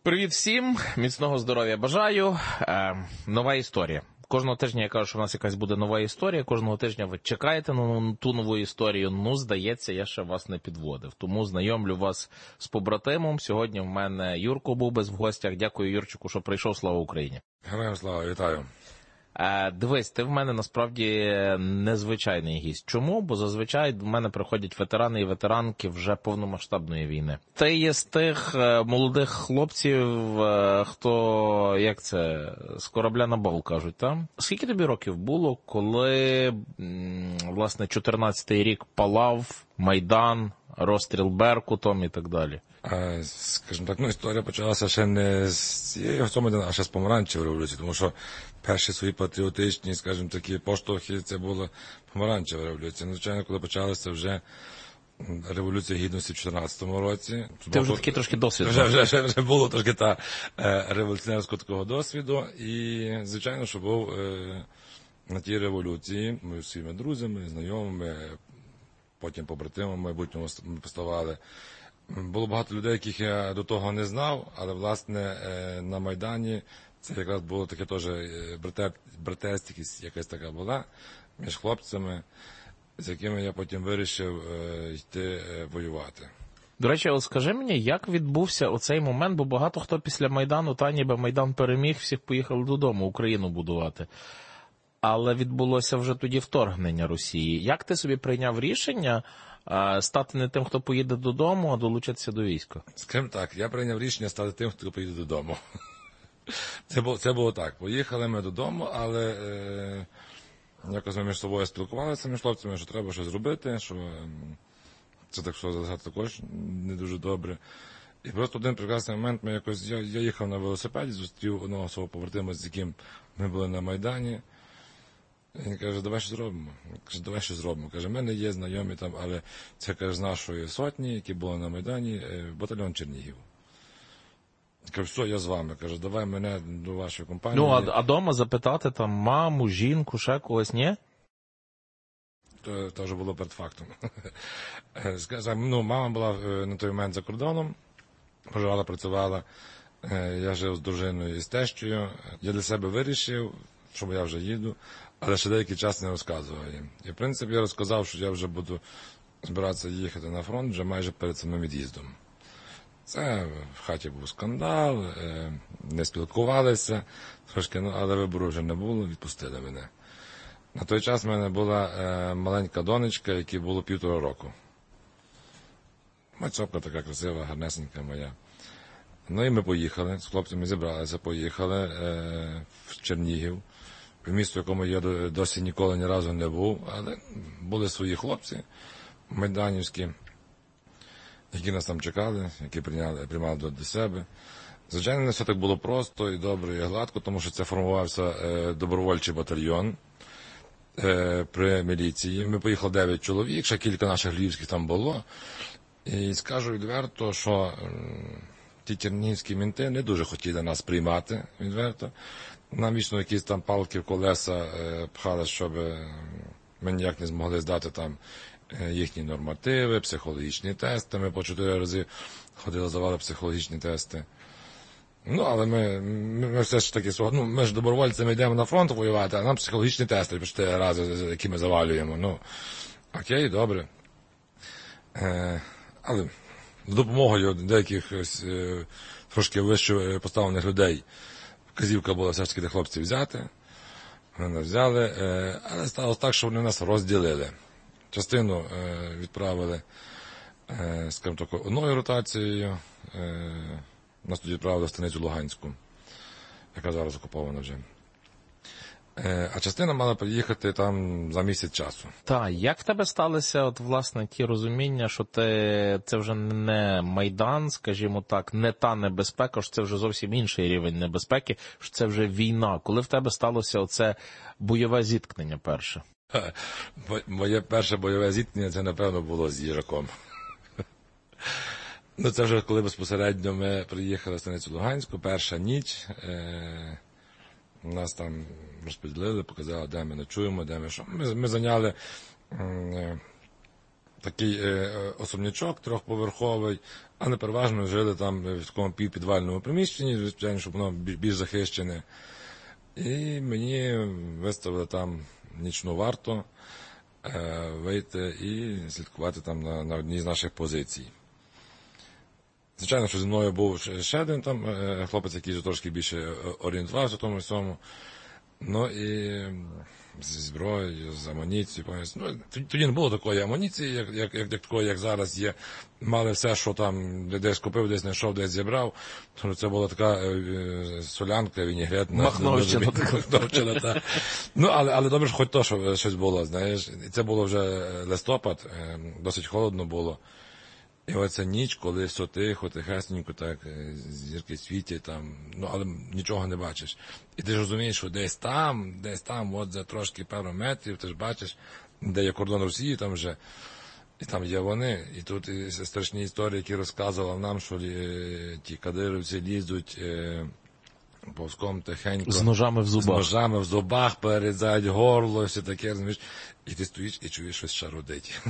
Привіт всім, міцного здоров'я бажаю. Нова історія. Кожного тижня я кажу, що в нас якась буде нова історія, кожного тижня ви чекаєте на ту нову історію. Ну, здається, я ще вас не підводив. Тому знайомлю вас з побратимом. Сьогодні в мене Юрко Бубес в гостях. Дякую, Юрчику, що прийшов. Слава Україні. Героям слава, вітаю. Дивись, ти в мене насправді незвичайний гість. Чому? Бо зазвичай до мене приходять ветерани і ветеранки вже повномасштабної війни. Ти є з тих молодих хлопців, хто, як це, з корабля на бал кажуть, так? Скільки тобі років було, коли, власне, 14-й рік палав, Майдан, розстріл Беркутом і так далі? Скажімо так, історія почалася ще не з цієї громадяни, а ще з помаранчевої революції, тому що перші свої патріотичні, скажімо, такі поштовхи, це була помаранчева революція. Звичайно, коли почалася вже Революція Гідності в 14-му році. Ти вже такий трошки досвід. Вже було трошки революціонерського такого досвіду, і, звичайно, що був на тій революції, ми з своїми друзями, знайомими, потім побратимами майбутньому поставали. Було багато людей, яких я до того не знав, але, власне, на Майдані це якраз було таке теж братерськість якась така була між хлопцями, з якими я потім вирішив йти воювати. До речі, от скажи мені, як відбувся оцей момент, бо багато хто після Майдану, ніби Майдан переміг, всіх поїхали додому, Україну будувати. Але відбулося вже тоді вторгнення Росії. Як ти собі прийняв рішення стати не тим, хто поїде додому, а долучитися до війська? Скажімо так, я прийняв рішення стати тим, хто поїде додому. Це було так. Поїхали ми додому, але якось ми між собою спілкувалися між хлопцями, що треба щось зробити, що це так, що залишати також не дуже добре. І просто один прекрасний момент, я їхав на велосипеді, зустрів одного свого побратима, з яким ми були на Майдані. І він каже, давай щось зробимо. Давай щось зробимо. Каже, в мене є знайомі там, але це, каже, з нашої сотні, які були на Майдані, батальйон Чернігів. Каже, все, я з вами. Каже, давай мене до вашої компанії. А дома запитати там маму, жінку, ще когось, ні? То вже було перед фактом. Мама була на той момент за кордоном, проживала, працювала. Я жив з дружиною і з тещою. Я для себе вирішив, що я вже їду, але ще деякий час не розказував їм. І, в принципі, я розказав, що я вже буду збиратися їхати на фронт вже майже перед самим від'їздом. Це в хаті був скандал, не спілкувалися, трошки, але вибору вже не було, відпустили мене. На той час в мене була маленька донечка, якій було 1,5 року. Мацьопка така красива, гарнесенька моя. Ну і ми поїхали, з хлопцями зібралися, поїхали в Чернігів, в місто, в якому я досі ніколи ні разу не був, але були свої хлопці майданівські, які нас там чекали, які приймали до себе. Звичайно, не все так було просто і добре, і гладко, тому що це формувався добровольчий батальйон при міліції. Ми поїхали 9 чоловік, ще кілька наших львівських там було. І скажу відверто, що ті чернігівські мінти не дуже хотіли нас приймати, відверто. Нам вічно якісь там палки в колеса пхали, щоб ми ніяк не змогли здати там їхні нормативи, психологічні тести. Ми по 4 рази ходили, здавали психологічні тести. Ну, але ми все ж таки, ми ж добровольцями йдемо на фронт воювати, а нам психологічні тести по 4 рази, які ми завалюємо. Ну, окей, добре. Але з допомогою деяких трошки вище поставлених людей вказівка була все ж таки, де хлопців взяти. Вони нас взяли, але сталося так, що вони нас розділили. Частину відправили, скажімо так, одною ротацією. Нас тоді відправили в станицю Луганську, яка зараз окупована вже. А частина мала приїхати там за місяць часу. Так, як в тебе сталося, от, власне, ті розуміння, що це вже не Майдан, скажімо так, не та небезпека, що це вже зовсім інший рівень небезпеки, що це вже війна. Коли в тебе сталося оце бойове зіткнення перше? Моє перше бойове зіткнення, це, напевно, було з їжаком. Ну, це вже коли безпосередньо ми приїхали в станицю Луганську, перша ніч, нас там розподілили, показали, де ми ночуємо, де ми що. Ми зайняли такий особнячок трьохповерховий, але переважно жили там в такому підвальному приміщенні, звичайно, щоб воно більш захищене. І мені виставили там нічну варту, вийти і слідкувати там на одній з наших позицій. Звичайно, що зі мною був ще один там хлопець, який вже трошки більше орієнтувався в тому всьому. Ну і зі зброєю, з амуніцією. Ну, тоді не було такої амуніції, як зараз є. Мали все, що там десь купив, десь знайшов, десь зібрав. Тому це була така солянка, вінігрет. Махновщина така. Ну, але добре, що хоч то, що щось було, знаєш. І це було вже листопад, досить холодно було. І оця ніч, коли все тихо, тихесенько, так, зірки світять, там, ну, але нічого не бачиш. І ти ж розумієш, що десь там, от за трошки пару метрів, ти ж бачиш, де є кордон Росії, там вже, і там є вони. І тут і страшні історії, які розказували нам, що ті кадирівці лізуть повзком тихенько. З ножами в зубах. З ножами в зубах, перерізають горло, все таке, розумієш. І ти стоїш і чуєш, щось шарудить.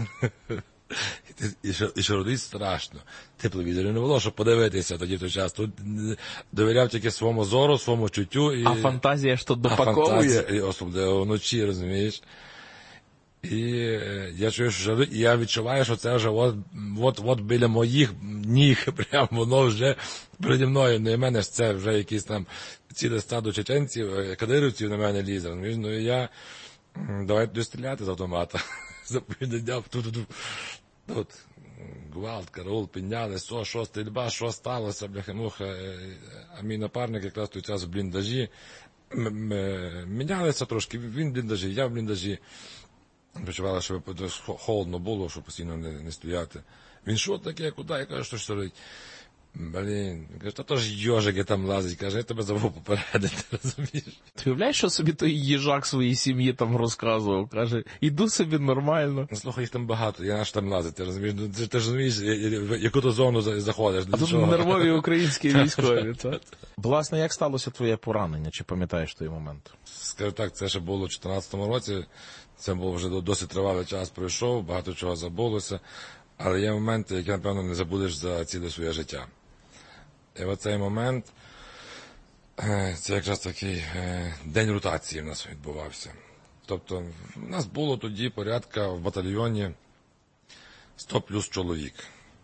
І шарудить страшно. Тепловізорів не було, щоб подивитися тоді в той час. Тут довіряв тільки своєму зору, своєму чуттю. А фантазія ж тут допаковує. І особливо вночі, розумієш. І я чую, що шарудить, і я відчуваю, що це вже от біля моїх ніг, прямо воно вже переді мною. Ну і мене ж це вже якісь там ціле стадо чеченців, кадирівців на мене лізе, розумієш. Ну і я, давай туди стріляти з автомата. Заповідав, тут гвалт, караул, підняли, що стрільба, що сталося, бляха-муха. А мій напарник якраз той час в бліндажі. Мінялися трошки, він в бліндажі, я в бліндажі. Почували, що холодно було, щоб постійно не стояти. Він, що таке, куди? Я кажу, що ж сорить. Блін, каже, то ж йожики там лазить, каже, я тебе забув попередити, розумієш? Ти уявляєш, що собі той їжак своїй сім'ї там розказував? Каже, іду собі нормально. Ну, слухай, їх там багато, я наш там лазить, ти розумієш? Ти ж розумієш, в яку то зону заходиш. А тут нервові українські військові, так? Власне, як сталося твоє поранення, чи пам'ятаєш той момент? Скажу так, це ще було в 2014 році, це був вже досить тривалий час пройшов, багато чого забулося, але є моменти, які, напевно, не забудеш за ціле своє життя. І оцей момент, це якраз такий день ротації в нас відбувався. Тобто, в нас було тоді порядка в батальйоні 100 плюс чоловік.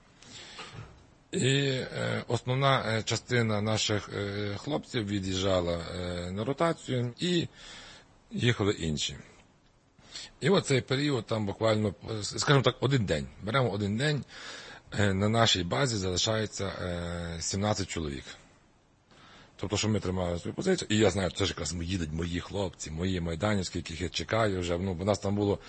І основна частина наших хлопців від'їжджала на ротацію і їхали інші. І оцей період там буквально, скажімо так, один день. Беремо один день. На нашій базі залишається 17 чоловік. Тобто, що ми тримали свою позицію, і я знаю, це ж якраз їдуть мої хлопці, мої майданівські, яких я чекаю вже. Ну, бо нас там було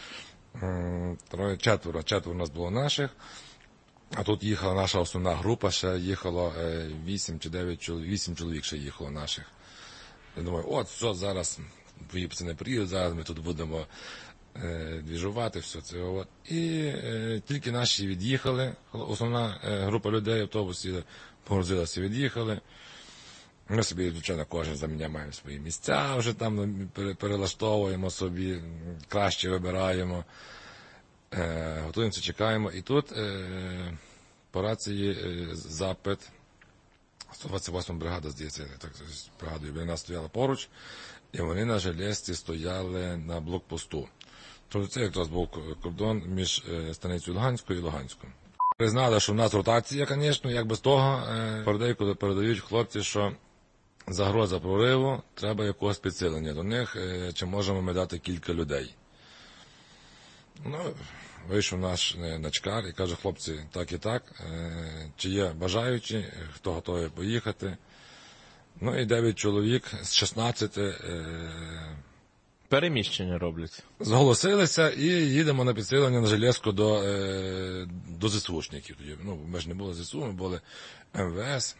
четверо нас було наших, а тут їхала наша основна група, ще їхало 8 чи 9 чоловік, 8 чоловік ще їхало наших. Я думаю, от, все, зараз твої пацани приїдуть, зараз ми тут будемо двіжувати, все це. От. І тільки наші від'їхали, основна група людей в автобусі погрузилася, від'їхали. Ми собі, звичайно, кожен заміняємо свої місця, вже там перелаштовуємо собі, краще вибираємо, готуємося, чекаємо. І тут по рації запит, 128 бригада, здається, так, бригадою біля нас стояла поруч, і вони на железці стояли на блокпосту. Тобто це якраз був кордон між станицею Луганською і Луганською. Признали, що в нас ротація, звісно, як без того, передають хлопці, що загроза прориву, треба якогось підсилення до них, чи можемо ми дати кілька людей. Ну, вийшов наш начкар і каже, хлопці, так і так, чи є бажаючі, хто готовий поїхати. Ну і 9 чоловік з 16 переміщення роблять. Зголосилися і їдемо на підсилення на железку до ЗСУшників. Ну, ми ж не були ЗСУ, ми були МВС.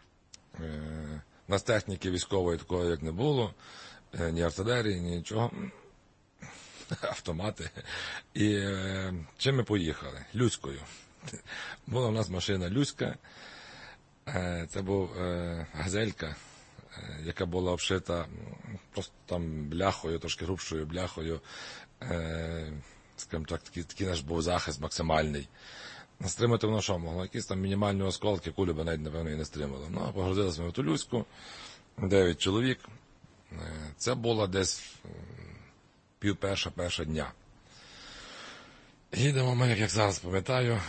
У нас техніки військової такої, як не було, ні артилерії, ні нічого. Автомати. І чим ми поїхали? Люською. Була у нас машина Люська. Це був газелька, яка була обшита просто там бляхою, трошки грубшою бляхою, скажімо так, такий наш був захист максимальний. Стримати воно що могло? Якісь там мінімальні осколки, кулю би навіть, напевно, і не стримало. Ну, погрузилися ми в Тулюську, 9 чоловік. Це було десь перша дня. Їдемо ми, як зараз пам'ятаю,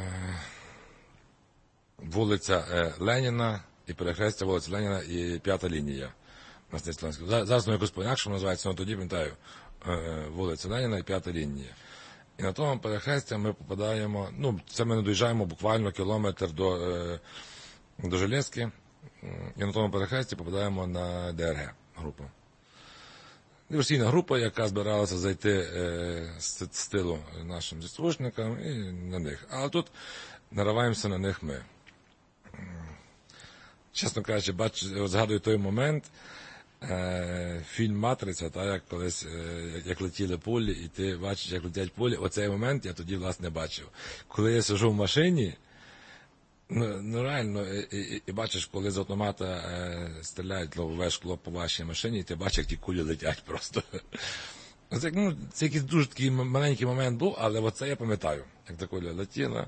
вулиця Леніна і перехрестя вулиця Леніна і 5-та лінія. Зараз воно якось по-інакшому називається, але тоді, пам'ятаю, вулиця Леніна і 5-та лінія. І на тому перехресті ми попадаємо, це ми не доїжджаємо буквально кілометр до Железки, і на тому перехресті попадаємо на ДРГ групу. Диверсійна група, яка збиралася зайти з тилу нашим ЗСУшникам і на них. А тут нариваємося на них ми. Чесно кажучи, згадую той момент, фільм «Матриця», як колись, як летіли пулі, і ти бачиш, як летять пулі. Оцей момент я тоді, власне, бачив. Коли я сижу в машині, реально, і бачиш, коли з автомата стріляють лобове шкло по вашій машині, і ти бачиш, як ті кулі летять просто. Це якийсь дуже такий маленький момент був, але оце я пам'ятаю, як та куля летіла.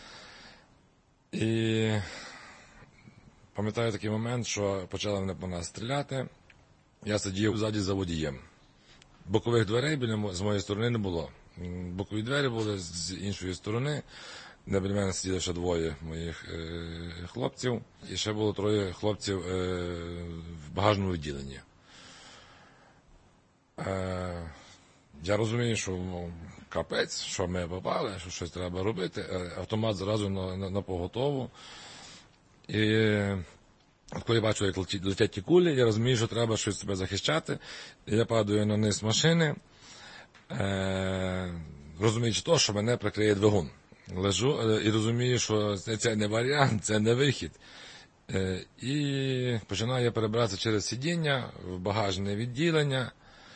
І пам'ятаю такий момент, що почали вони по нас стріляти. Я сидів ззаді за водієм. Бокових дверей з моєї сторони не було. Бокові двері були з іншої сторони, де біля мене сиділи ще двоє моїх хлопців, і ще було троє хлопців в багажному відділенні. Я розумію, що капець, що ми попали, що щось треба робити. Автомат зразу на поготову. І коли я бачу, як летять ті кулі, я розумію, що треба щось себе захищати. Я падаю на низ машини, розуміючи то, що мене прикриє двигун. Лежу і розумію, що це не варіант, це не вихід. І починаю перебиратися через сидіння в багажне відділення.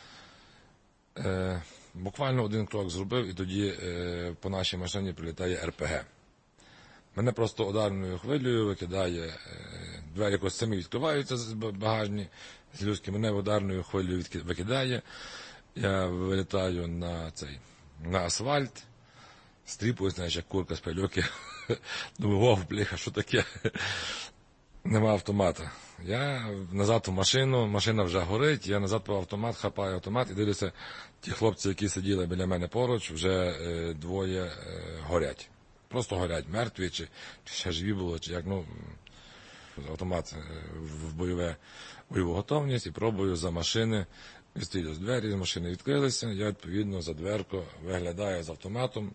Буквально один крок зробив, і тоді по нашій машині прилітає РПГ. Мене просто ударною хвилею викидає, двері якось самі відкриваються з багажні, з людські, мене ударною хвилею викидає, я вилітаю на асфальт, стріпуюсь, знаєш, як курка з пильоки, думаю, вов, бляха, що таке? Нема автомата. Я назад в машину, машина вже горить, я назад по автомат, хапаю автомат і дивлюся, ті хлопці, які сиділи біля мене поруч, вже двоє горять. Просто горять, мертві, чи ще живі було, чи як, автомат в бойову готовність, і пробую за машини, відстрілюсь двері, з машини відкрилися, я, відповідно, за дверку виглядаю з автоматом.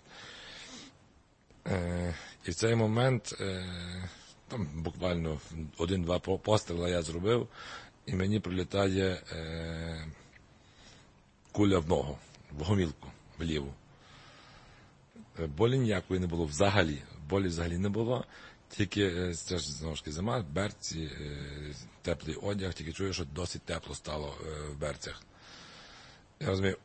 І в цей момент, там буквально 1-2 постріли я зробив, і мені прилітає куля в ногу, в гомілку, в ліву. Болі ніякої не було взагалі. Болі взагалі не було. Тільки, це ж, знову ж таки, зима, берці, теплий одяг, тільки чую, що досить тепло стало в берцях. Я розумію,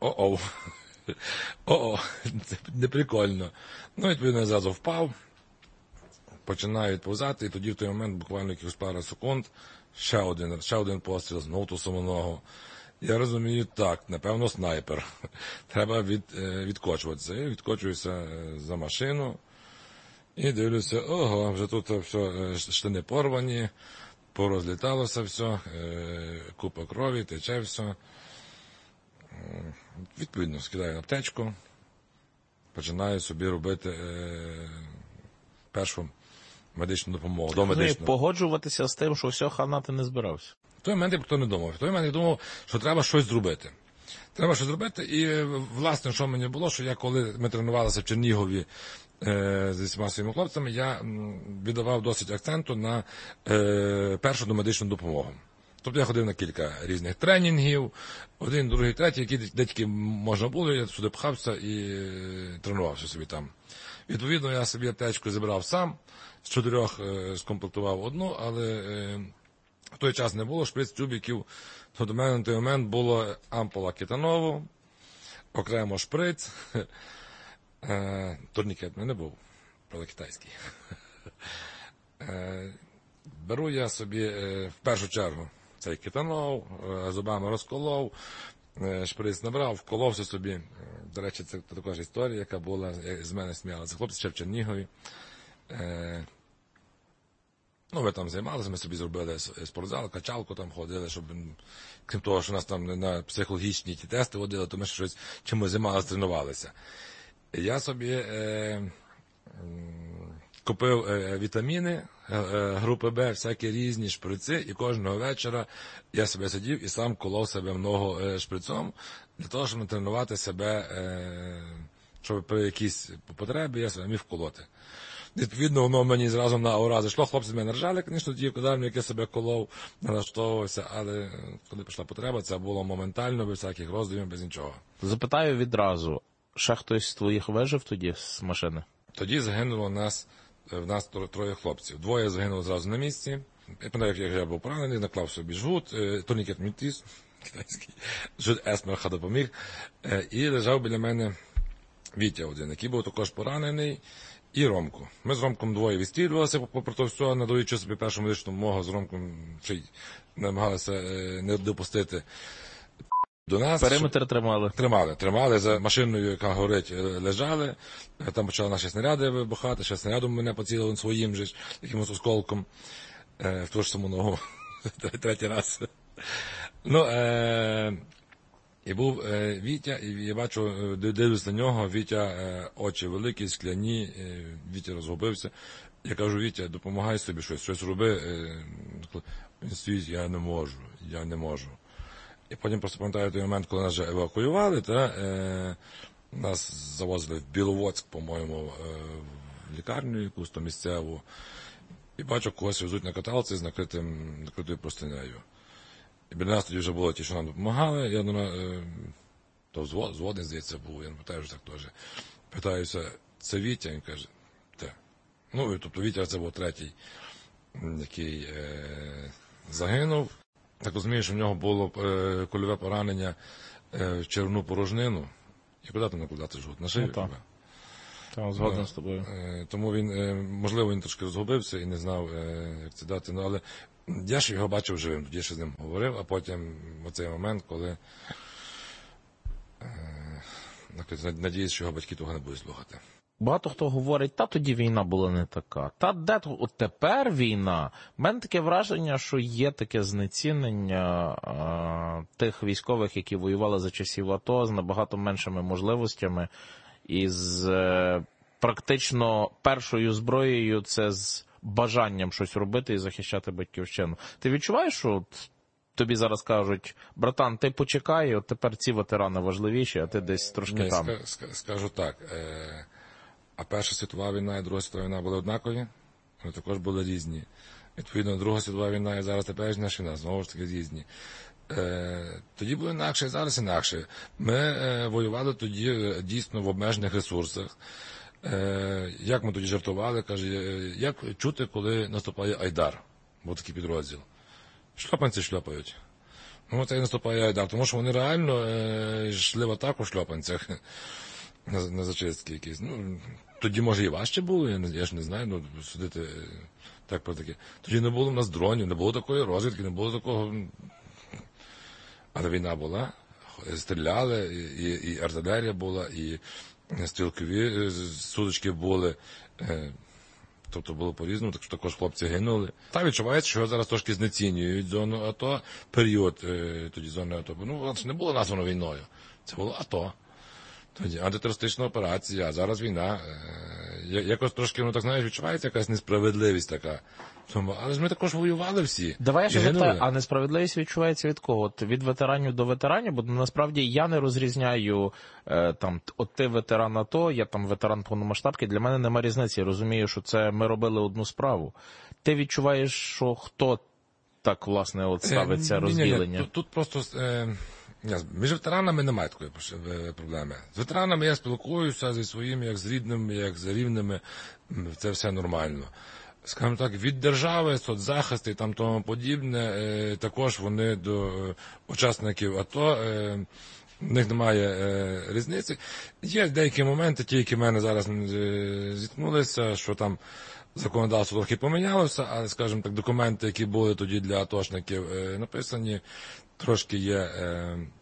це не прикольно. Відповідно, я зразу впав, починаю відповзати, і тоді в той момент, буквально якихось пару секунд, ще один постріл, знову ту саму ногу. Я розумію, так, напевно, снайпер. Треба відкочуватися. Я відкочуюся за машину і дивлюся, вже тут все, штани порвані, порозліталося все, купа крові, тече все. Відповідно, скидаю аптечку, починаю собі робити першу медичну допомогу, домедичну. Погоджуватися з тим, що все, хана ти не збирався. В той момент я про то не думав. В той момент я думав, що треба щось зробити. Треба щось зробити, і, власне, що мені було, що коли ми тренувалися в Чернігові зі всіма своїми хлопцями, я віддавав досить акценту на першу домедичну допомогу. Тобто я ходив на кілька різних тренінгів, один, другий, третій, які де тільки можна було, я сюди пхався і тренувався собі там. Відповідно, я собі аптечку зібрав сам, з 4 скомплектував одну, але в той час не було шприц-тюбіків, то до мене на той момент було ампула кетанову, окремо шприц, турнікет в мене був, правда, китайський. Беру я собі в першу чергу цей кетанол, зубами розколов, шприц набрав, вколовся собі. До речі, це також історія, яка була, з мене сміялася. Хлопці ще в Чернігові. Ну, ми там займалися, ми собі зробили спортзал, качалку там ходили, щоб, крім того, що нас там на психологічні ті тести водили, то ми щось чимось займалися, тренувалися. І я собі купив вітаміни групи Б, всякі різні шприци, і кожного вечора я себе сидів і сам колов себе в ногу шприцом, для того, щоб натренувати себе, щоб при якійсь потребі я себе міг колоти. Відповідно, воно мені зразу на ура зайшло. Хлопці з мене ржали, звісно, тоді, коли як я себе колов, налаштовувався, але коли пішла потреба, це було моментально, без всяких роздумів, без нічого. Запитаю відразу, ще хтось з твоїх вижив тоді з машини? Тоді загинуло в нас троє хлопців. Двоє загинуло зразу на місці. Я пам'ятаю, як я був поранений, наклав собі жгут, турнікет Мютіс, китайський, жгут Есмерха допоміг, і лежав біля мене Вітя один, який був також поранений, і Ромку. Ми з Ромком двоє відстрілювалися, попри то все, надаючи собі першому медичному мого з Ромком, намагалися не допустити до нас. Периметр тримали? Тримали за машиною, яка горить, лежали. Там почали наші снаряди вибухати, ще снарядом мене поцілили своїм же, якимось осколком, в ту ж саму ногу, третій раз. Ну, і був Вітя, і я бачу, дивлюсь на нього, Вітя, очі великі, скляні, Вітя розгубився. Я кажу, Вітя, допомагай собі щось роби. Він стоїть, я не можу. І потім просто пам'ятаю той момент, коли нас вже евакуювали, нас завозили в Біловодськ, по-моєму, в лікарню якусь то місцеву, і бачу, когось везуть на каталці з накритою простинею. І біля нас тоді вже було ті, що нам допомагали, я думаю, то зводний, здається, був, я не пам'ятаю, що так теж. Питаюся, це Вітя? Він каже, те. Ну, тобто Вітя це був третій, який загинув. Так розумію, що в нього було кульове поранення в червну порожнину. І куди там накладати жгут? На шию? Так, згоден з тобою. Тому він, можливо, він трошки розгубився і не знав, як це дати. Ну, але я ж його бачив живим, тоді ще з ним говорив, а потім оцей момент, коли надіюсь, що його батьки того не будуть слухати. Багато хто говорить, та тоді війна була не така. Та де от тепер війна? У мене таке враження, що є таке знецінення тих військових, які воювали за часів АТО, з набагато меншими можливостями і з практично першою зброєю, це з бажанням щось робити і захищати батьківщину. Ти відчуваєш, що от тобі зараз кажуть, братан, ти почекай, от тепер ці ветерани важливіші, а ти десь трошки там? Скажу так. А Перша світова війна і Друга світова війна були однакові, вони також були різні. Відповідно, Друга світова війна і зараз теперішня війна знову ж таки різні. Тоді було інакше, і зараз інакше. Ми воювали тоді дійсно в обмежених ресурсах. Як ми тоді жартували, каже, як чути, коли наступає Айдар, був такий підрозділ. Шльопанці шльопають. Ну, це і наступає Айдар, тому що вони реально йшли в атаку в шльопанцях. На зачистки якісь. Ну, тоді, може, і важче було, я ж не знаю, ну, судити так про таке. Тоді не було в нас дронів, не було такої розвідки, не було такого. Але війна була, стріляли, і артилерія була, і стрілкові судочки були. Тобто було по-різному, так що також хлопці гинули. Та відчувається, що зараз трошки знецінюють зону АТО, період тоді зони АТО. Ну, це не було названо війною, це було АТО. Тоді антитерористична операція, а зараз війна. Якось трошки, ну так знаєш, відчувається якась несправедливість така. Але ж ми також воювали всі. Давай я ще запитаю, а несправедливість відчувається від кого? От від ветеранів до ветеранів? Бо насправді я не розрізняю, там, от ти ветеран АТО, я там ветеран повномасштабки, для мене нема різниці. Я розумію, що це ми робили одну справу. Ти відчуваєш, що хто так, власне, от ставиться розділення? Ні. Тут просто... Між ветеранами немає такої проблеми. З ветеранами я спілкуюся зі своїми, як з рідними, як з рівними, це все нормально. Скажімо так, від держави, соцзахисту і там тому подібне, також вони до учасників АТО, в них немає різниці. Є деякі моменти, ті, які в мене зараз зіткнулися, що там законодавство трохи помінялося, але, скажімо так, документи, які були тоді для атошників написані, трошки є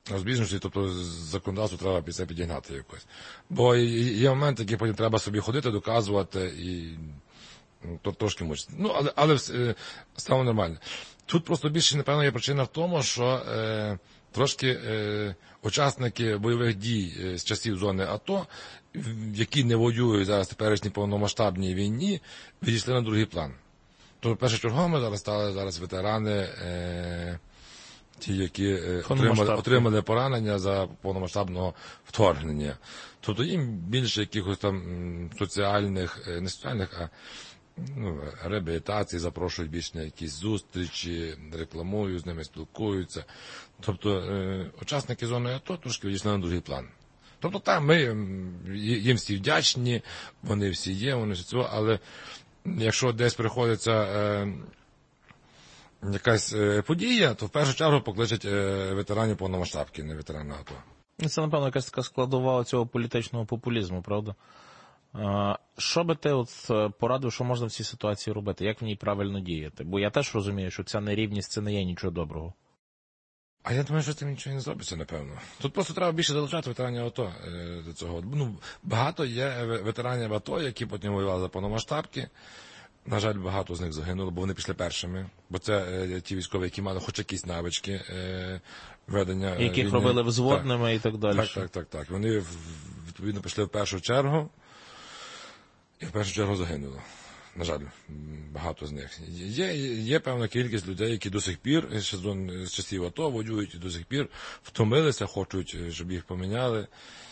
розбіжності, тобто законодавство треба під це підігнати якось. Бо є моменти, які потім треба собі ходити, доказувати і то трошки мучити. Ну, але стало нормально. Тут просто більше, напевно, є причина в тому, що трошки учасники бойових дій з часів зони АТО, які не воюють зараз в теперішній повномасштабній війні, відійшли на другий план. Тобто першочерговими зараз стали ветерани, ті, які отримали поранення за повномасштабного вторгнення. Тобто їм більше якихось там соціальних, не соціальних, а реабілітації, запрошують більше на якісь зустрічі, рекламують, з ними спілкуються. Тобто учасники зони АТО трошки відійшли на другий план. Тобто там ми їм всі вдячні, вони всі є, вони всі цього, але якщо десь приходиться якась подія, то в першу чергу покличуть ветеранів повномасштабки, не ветерани АТО. Це, напевно, якась така складова цього політичного популізму, правда? Що би ти порадив, що можна в цій ситуації робити? Як в ній правильно діяти? Бо я теж розумію, що ця нерівність – це не є нічого доброго. А я думаю, що цим нічого не зробиться, напевно. Тут просто треба більше залучати ветеранів АТО до цього. Багато є ветеранів АТО, які потім воювали за повномасштабки. На жаль, багато з них загинуло, бо вони пішли першими. Бо це ті військові, які мали хоч якісь навички ведення яких війни. Робили взводними і так далі. Так. Вони, відповідно, пішли в першу чергу і в першу чергу загинуло. На жаль, багато з них. Є певна кількість людей, які до сих пір, з часів АТО, воюють і до сих пір втомилися, хочуть, щоб їх поміняли.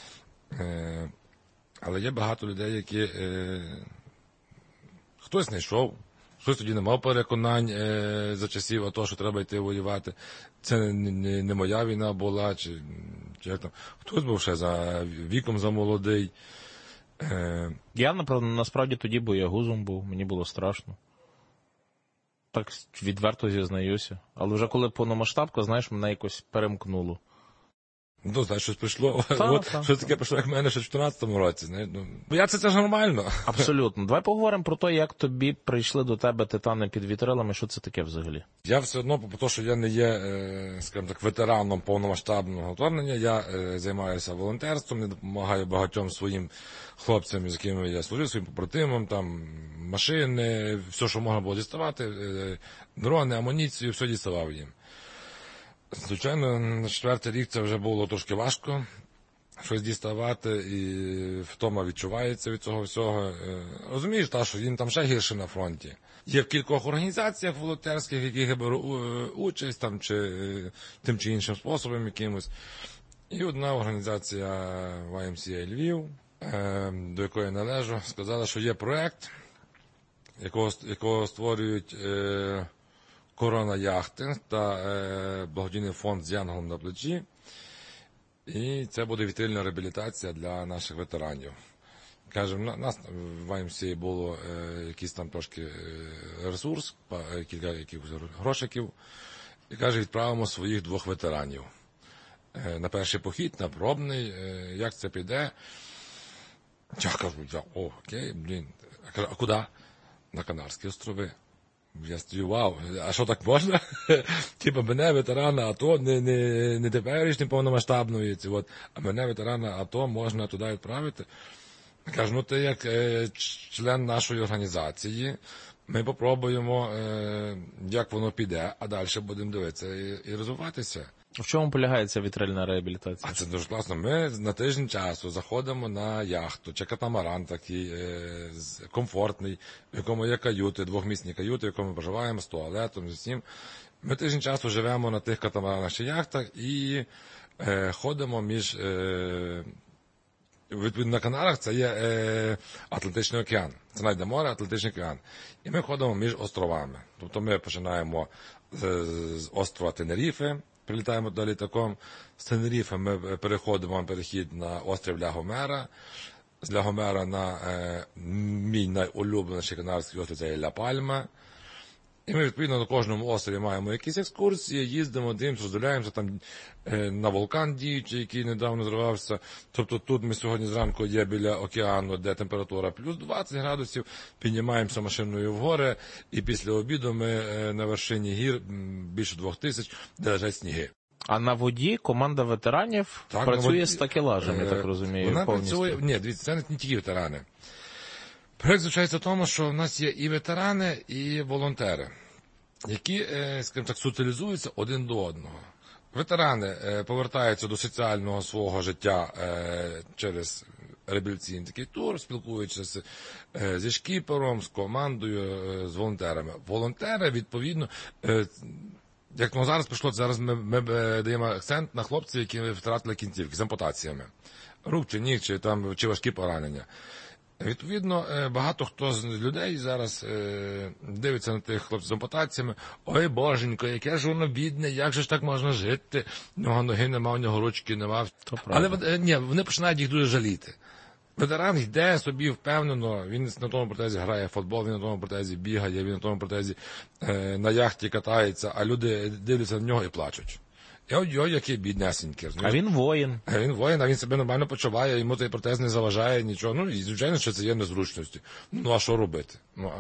Але є багато людей, які хтось не йшов, хтось тоді не мав переконань за часів АТО, що треба йти воювати. Це не моя війна була, чи як там. Хтось був ще за віком замолодий. Я, насправді, тоді боягузом був, мені було страшно. Так відверто зізнаюся. Але вже коли повномасштабка, знаєш, мене якось перемкнуло. Ну, знаєш, щось прийшло. Щось таке прийшло, як в мене ще в 14-му році. Бояться це ж нормально. Абсолютно. Давай поговоримо про те, як тобі прийшли до тебе титани під вітрилами, що це таке взагалі? Я все одно, тому що я не є, скажімо так, ветераном повномасштабного вторгнення, я займаюся волонтерством, я допомагаю багатьом своїм хлопцям, з якими я служив, своїм побратимам, там, машини, все, що можна було діставати, дрони, амуніцію, все діставав їм. Звичайно, на 4-й рік це вже було трошки важко щось діставати, і втома відчувається від цього всього. Розумієш, що їм там ще гірше на фронті. Є в кількох організаціях волонтерських, в яких я беру участь, там, чи тим чи іншим способом якимось. І одна організація YMCA Львів, до якої я належу, сказала, що є проект, якого створюють Корона-яхтинг та благодійний фонд з янголом на плечі. І це буде вітрильна реабілітація для наших ветеранів. Каже, у нас в YMCA було якийсь там трошки ресурс, кілька якихось грошиків. І каже, відправимо своїх 2 ветеранів. На перший похід, на пробний, як це піде. Я кажу, окей, а куди? На Канарські острови. Я стою, вау, а що так можна? Типа мене ветерана АТО, не теперішньої повномасштабної, а мене ветерана АТО можна туди відправити. Кажу, ти як член нашої організації, ми попробуємо, як воно піде, а далі будемо дивитися і розвиватися. В чому полягає ця вітрильна реабілітація? А це дуже класно. Ми на тиждень часу заходимо на яхту, чи катамаран такий комфортний, в якому є каюти, 2-місні каюти, в якому ми проживаємо, з туалетом, з усім. Ми тиждень часу живемо на тих катамаранах чи яхтах і ходимо між... Відповідно, на Канарах це є Атлантичний океан. Це найде море, Атлантичний океан. І ми ходимо між островами. Тобто ми починаємо з острова Тенеріфе, прилітаємо до літаком. З Тенеріфе ми переходимо перехід на острів Ля-Гомера. З Ля-Гомера на мій найулюбленіший канарський острів – це Ля-Пальма. І ми, відповідно, на кожному острові маємо якісь екскурсії, їздимо, дивимося, розділяємося там на вулкан діючий, який недавно зривався. Тобто тут ми сьогодні зранку є біля океану, де температура плюс 20 градусів, піднімаємося машиною в гори, і після обіду ми на вершині гір більше 2000, де лежать сніги. А на воді команда ветеранів Так, працює з такелажем, я так розумію, Вона повністю. працює, ні, дивіться, це не тільки ветерани. Проект звучається в тому, що в нас є і ветерани, і волонтери, які, скажімо так, соціалізуються один до одного. Ветерани повертаються до соціального свого життя через реабілітаційний такий тур, спілкуючись зі шкіпером, з командою, з волонтерами. Волонтери, відповідно, як зараз пішло, зараз ми даємо акцент на хлопців, які втратили кінцівки з ампутаціями. Рук чи ніг, чи важкі поранення. Відповідно, багато хто з людей зараз дивиться на тих хлопців з ампутаціями. Ой, боженько, яке ж воно бідне, як же ж так можна жити? У нього ноги нема, у нього ручки нема. Але вони починають їх дуже жаліти. Ветеран йде собі впевнено, він на тому протезі грає в футбол, він на тому протезі бігає, він на тому протезі на яхті катається, а люди дивляться на нього і плачуть. Ой, який біднесенький. А він воїн. А він себе нормально почуває, йому цей протез не заважає, нічого. Ну, і звичайно, що це є незручності. Ну, а що робити?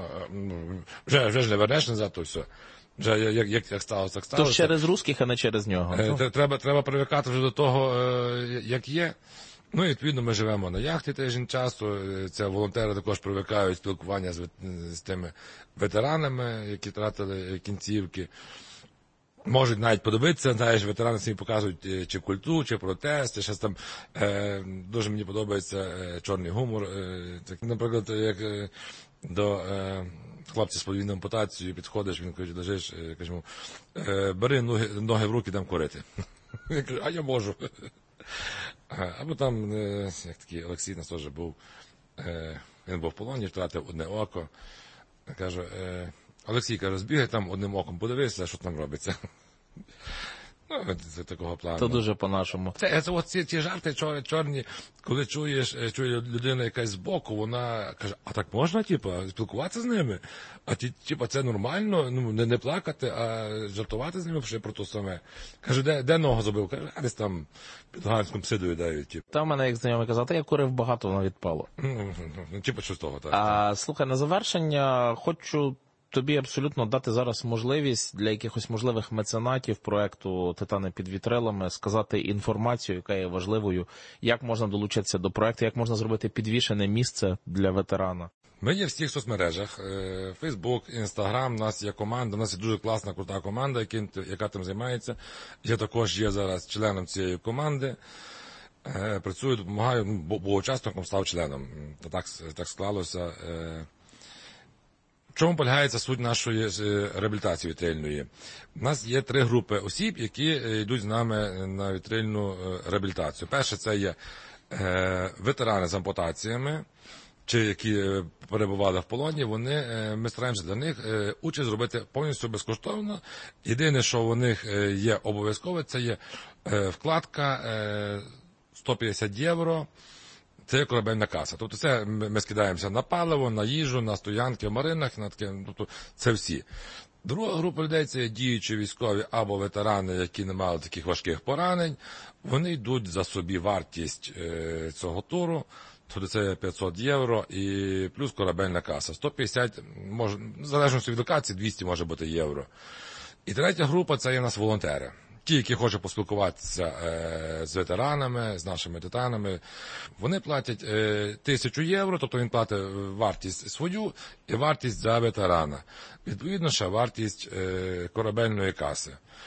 Вже ж не вернеш назад, то все. Вже як сталося, так сталося. Тож через русських, а не через нього. Треба привикати вже до того, як є. Ну, і, відповідно, ми живемо на яхті тиждень часу. Це волонтери також привикають спілкування з тими ветеранами, які втратили кінцівки. Можуть навіть подивитися, знаєш, ветерани собі показують чи культу, чи протест, чи щось там. Дуже мені подобається чорний гумор. Наприклад, як до хлопця з подвійною ампутацією підходиш, він каже, лежиш, каже йому, бери ноги в руки, дам курити. Я кажу, а я можу. Або там, як такий Олексій нас теж був, він був в полоні, втратив одне око. Каже, Олексій, каже, збігай там одним оком, подивися, що там робиться. Ну, це такого плану. Це дуже по-нашому. Ці жарти чорні, коли чує людина якась збоку, вона каже, а так можна, спілкуватися з ними? А це нормально, не плакати, а жартувати з ними про те саме. Каже, де ногу забив? Каже, а десь там під Ганськом сидою дають. Та в мене, як знайомий казав, я курив багато, воно відпало. Що з того, так. Слухай, на завершення хочу тобі абсолютно дати зараз можливість для якихось можливих меценатів проекту «Титани під вітрилами» сказати інформацію, яка є важливою, як можна долучитися до проекту, як можна зробити підвішене місце для ветерана. Ми є в всіх соцмережах, Фейсбук, Інстаграм, у нас є команда, у нас є дуже класна, крута команда, яка тим займається. Я також є зараз членом цієї команди. Працюю, допомагаю, бо учасником став членом. Так склалося. В чому полягається суть нашої реабілітації вітрильної? У нас є 3 групи осіб, які йдуть з нами на вітрильну реабілітацію. Перше, це є ветерани з ампутаціями, чи які перебували в полоні, ми стараємося для них участь зробити повністю безкоштовно. Єдине, що у них є обов'язкове, це є вкладка 150 євро. Це є корабельна каса. Тобто це ми скидаємося на паливо, на їжу, на стоянки в маринах, тобто це всі. Друга група людей – це діючі військові або ветерани, які не мали таких важких поранень. Вони йдуть за собі вартість цього туру, тобто це 500 євро і плюс корабельна каса. 150, може, в залежності від локації, 200 може бути євро. І третя група – це є у нас волонтери. Ті, які хочуть поспілкуватися з ветеранами, з нашими титанами, вони платять 1000 євро, тобто він платить вартість свою і вартість за ветерана. Відповідно, ще вартість корабельної каси.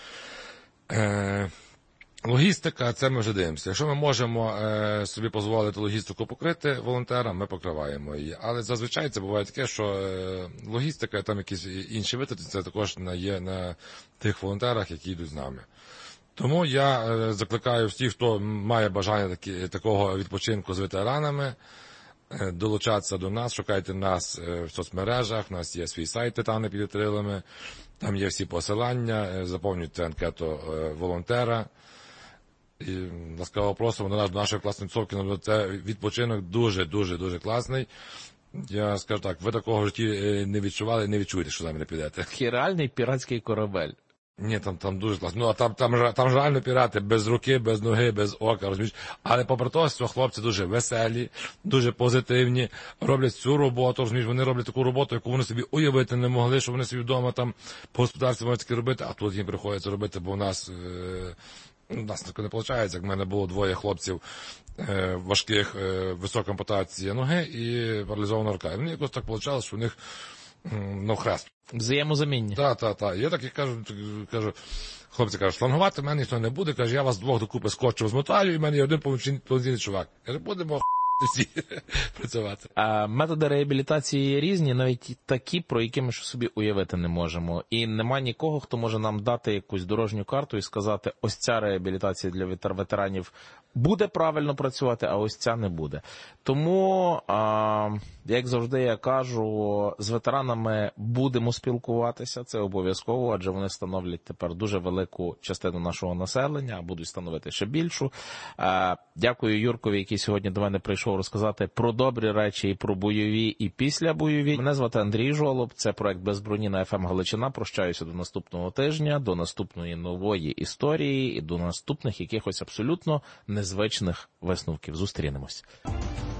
Логістика, це ми вже дивимося. Якщо ми можемо собі дозволити логістику покрити волонтерам, ми покриваємо її. Але зазвичай це буває таке, що логістика, там якісь інші витрати, це також є на тих волонтерах, які йдуть з нами. Тому я закликаю всіх, хто має бажання такого відпочинку з ветеранами, долучатися до нас, шукайте нас в соцмережах, у нас є свій сайт «Титани під вітрилами», там є всі посилання, заповнюйте анкету волонтера. І ласкаво просимо до нашої класної тусовки, це відпочинок дуже класний. Я скажу так, ви такого в житті не відчували, не відчуєте, що з нами не підете. Такий реальний піратський корабель. Ні, там дуже класно. Ну, а там ж реально пірати без руки, без ноги, без ока, розумієш. Але попри те, що хлопці дуже веселі, дуже позитивні, роблять цю роботу, розумієш, вони роблять таку роботу, яку вони собі уявити не могли, що вони собі вдома там по господарстві можуть таки робити, а тут їм приходиться робити, бо у нас так не виходить, як в мене було 2 хлопців важких, висока ампутація ноги і паралізована рука. І мені якось так вийшло, що у них хрест. Взаємозаміння. Так. Я так і кажу, хлопці кажуть, шлангувати в мене ніхто не буде, каже, я вас 2 докупи скотчем змотаю, і в мене є один повноцінний чувак. Каже, будемо всі працювати. Методи реабілітації є різні, навіть такі, про які ми собі уявити не можемо. І нема нікого, хто може нам дати якусь дорожню карту і сказати, ось ця реабілітація для ветеранів буде правильно працювати, а ось ця не буде. Тому, як завжди я кажу, з ветеранами будемо спілкуватися, це обов'язково, адже вони становлять тепер дуже велику частину нашого населення, а будуть становити ще більшу. Дякую Юркові, який сьогодні до мене прийшов розказати про добрі речі і про бойові, і післябойові. Мене звати Андрій Жолоб, це проект «Без броні» на FM Галичина. Прощаюся до наступного тижня, до наступної нової історії і до наступних якихось абсолютно незвичних висновків. Зустрінемось.